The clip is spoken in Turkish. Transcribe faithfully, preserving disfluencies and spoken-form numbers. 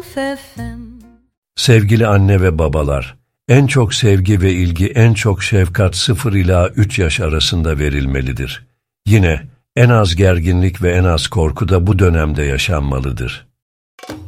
F F M. Sevgili anne ve babalar, en çok sevgi ve ilgi, en çok şefkat sıfır ila üç yaş arasında verilmelidir. Yine en az gerginlik ve en az korku da bu dönemde yaşanmalıdır.